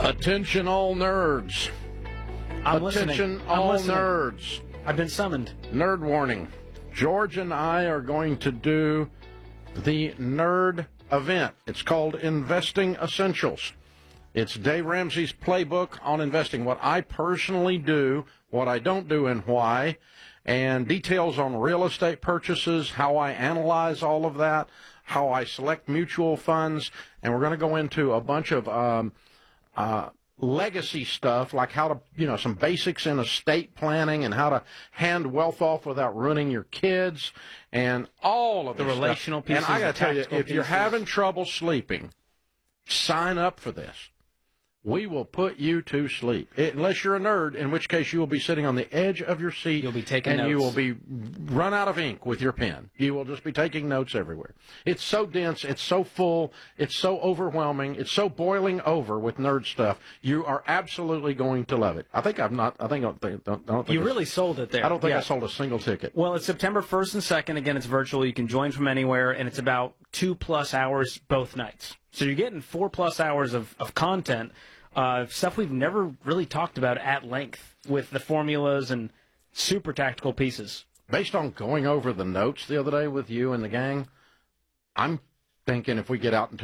Attention all nerds. Attention all nerds. I've been summoned. Nerd warning. George and I are going to do the nerd event. It's called Investing Essentials. It's Dave Ramsey's playbook on investing, what I personally do, what I don't do, and why, and details on real estate purchases, how I analyze all of that, how I select mutual funds, and we're going to go into a bunch of legacy stuff, like how to, some basics in estate planning and how to hand wealth off without ruining your kids, and all of the relational stuff. pieces. And I got to tell you, if pieces. you're having trouble sleeping, sign up for this. We will put you to sleep, unless you're a nerd, in which case you will be sitting on the edge of your seat. You'll be taking and notes. You will be run out of ink with your pen. You will just be taking notes everywhere. It's so dense. It's so full. It's so overwhelming. It's so boiling over with nerd stuff. You are absolutely going to love it. I think You really sold it there. I don't think I sold a single ticket. Well, it's September 1st and 2nd. Again, it's virtual. You can join from anywhere, and it's about 2+ hours both nights. So you're getting 4+ hours of content. Stuff we've never really talked about at length with the formulas and super tactical pieces. Based on going over the notes the other day with you and the gang, I'm thinking if we get out into